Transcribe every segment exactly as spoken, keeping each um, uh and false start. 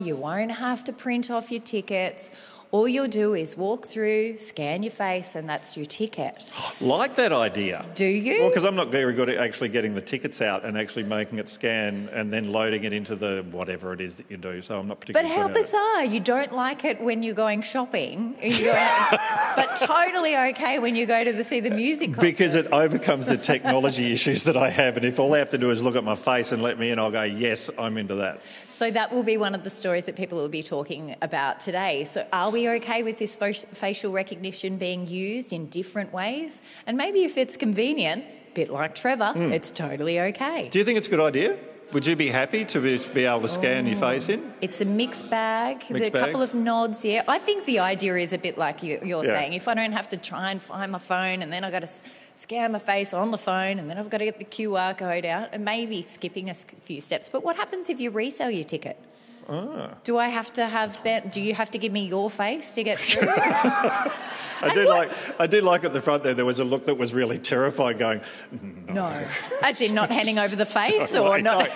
You won't have to print off your tickets. All you'll do is walk through, scan your face, and that's your ticket. Like that idea. Do you? Well, because I'm not very good at actually getting the tickets out and actually making it scan and then loading it into the whatever it is that you do. So I'm not But particularly how good at it. bizarre. You don't like it when you're going shopping. You're going, but totally okay when you go to the, see the music concert. Because it overcomes the technology issues that I have, and if all they have to do is look at my face and let me in, I'll go, yes, I'm into that. So that will be one of the stories that people will be talking about today. So are we okay with this facial recognition being used in different ways? And maybe if it's convenient, a bit like Trevor, mm. it's totally okay. Do you think it's a good idea? Would you be happy to be, be able to scan oh, your face in? It's a mixed bag. Mixed There's a bag. couple of nods, yeah. I think the idea is a bit like you, you're yeah. saying. If I don't have to try and find my phone and then I've got to scan my face on the phone and then I've got to get the Q R code out and maybe skipping a few steps. But what happens if you resell your ticket? Ah. Do I have to have that? Do you have to give me your face to get through? I do like. I do like at the front there. There was a look that was really terrified. Going, no, no. As in not handing over the face, no, or no. not,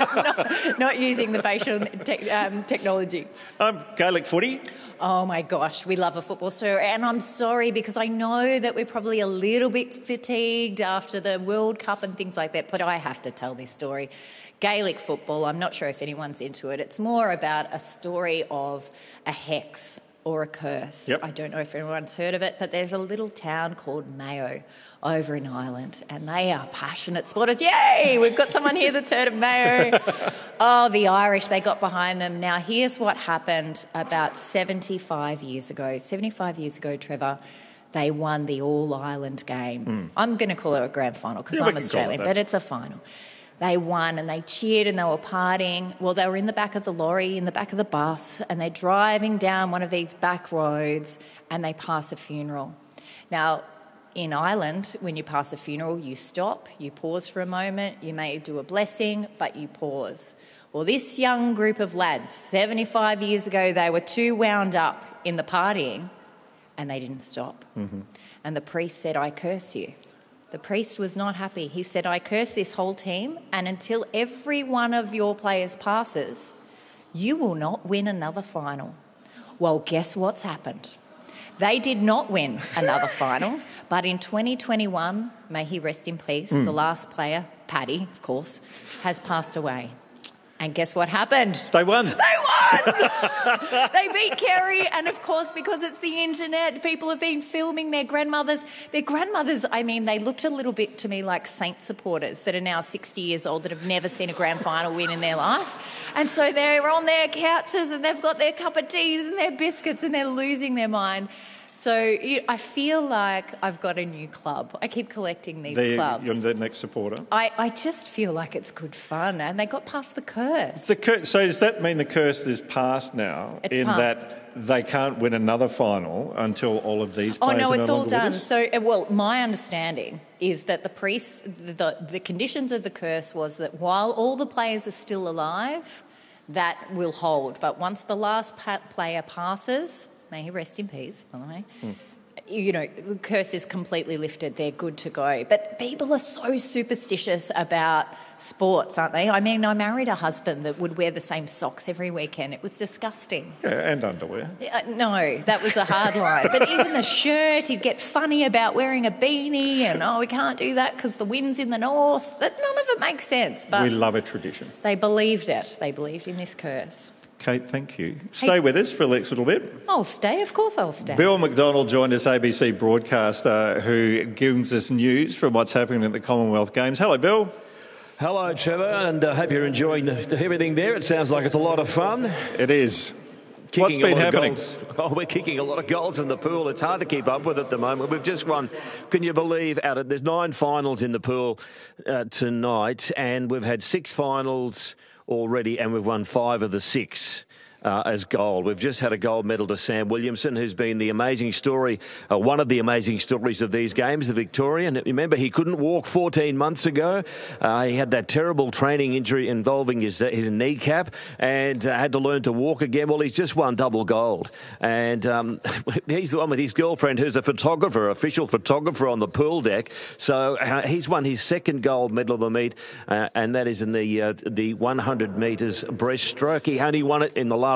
not not using the facial te- um, technology. Um, Gaelic footy. Oh my gosh, we love a football story, and I'm sorry because I know that we're probably a little bit fatigued after the World Cup and things like that, but I have to tell this story. Gaelic football, I'm not sure if anyone's into it. It's more about a story of a hex or a curse. Yep. I don't know if anyone's heard of it, but there's a little town called Mayo over in Ireland, and they are passionate supporters. Yay! We've got someone here that's heard of Mayo. Oh, the Irish, they got behind them. Now, here's what happened about seventy-five years ago. seventy-five years ago, Trevor, they won the All-Ireland game. Mm. I'm going to call it a grand final because yeah, I'm Australian, but it's a final. They won and they cheered and they were partying. Well, they were in the back of the lorry, in the back of the bus, and they're driving down one of these back roads and they pass a funeral. Now, in Ireland, when you pass a funeral, you stop, you pause for a moment, you may do a blessing, but you pause. Well, this young group of lads, seventy-five years ago, they were too wound up in the partying and they didn't stop. Mm-hmm. And the priest said, I curse you. The priest was not happy. He said, I curse this whole team, and until every one of your players passes, you will not win another final. Well, guess what's happened? They did not win another final, but in twenty twenty-one, may he rest in peace, mm. the last player, Paddy, of course, has passed away. And guess what happened? They won. They won! They beat Kerry, and of course, because it's the internet, people have been filming their grandmothers. Their grandmothers, I mean, they looked a little bit to me like Saint supporters that are now sixty years old that have never seen a grand final win in their life. And so they're on their couches and they've got their cup of teas and their biscuits and they're losing their mind. So I feel like I've got a new club. I keep collecting these the, clubs. You're the next supporter. I, I just feel like it's good fun, and they got past the curse. The cur- so does that mean the curse is past now? It's in past. that they can't win another final until all of these Oh players no, are it's no all longer done. with us? So, well, my understanding is that the priest, the, the conditions of the curse was that while all the players are still alive, that will hold. But once the last pa- player passes, may he rest in peace, by the way. Hmm. You know, the curse is completely lifted. They're good to go. But people are so superstitious about sports, aren't they? I mean, I married a husband that would wear the same socks every weekend. It was disgusting. Yeah, and underwear. Uh, no, that was a hard line. But even the shirt, he'd get funny about wearing a beanie and, oh, we can't do that because the wind's in the north. That, none of it makes sense. But we love a tradition. They believed it. They believed in this curse. Kate, thank you. Stay hey, with us for the next little bit. I'll stay, of course I'll stay. Bill McDonald joined us, A B C broadcaster, who gives us news from what's happening at the Commonwealth Games. Hello, Bill. Hello, Trevor, and I uh, hope you're enjoying the, the, everything there. It sounds like it's a lot of fun. It is. Kicking What's been happening? Oh, we're kicking a lot of goals in the pool. It's hard to keep up with at the moment. We've just won, can you believe, out of, there's nine finals in the pool uh, tonight, and we've had six finals already, and we've won five of the six. Uh, as gold. We've just had a gold medal to Sam Williamson, who's been the amazing story, uh, one of the amazing stories of these games, the Victorian. Remember, he couldn't walk fourteen months ago. Uh, he had that terrible training injury involving his uh, his kneecap and uh, had to learn to walk again. Well, he's just won double gold. And um, he's the one with his girlfriend who's a photographer, official photographer on the pool deck. So uh, he's won his second gold medal of the meet, uh, and that is in the, uh, the one hundred metres breaststroke. He only won it in the last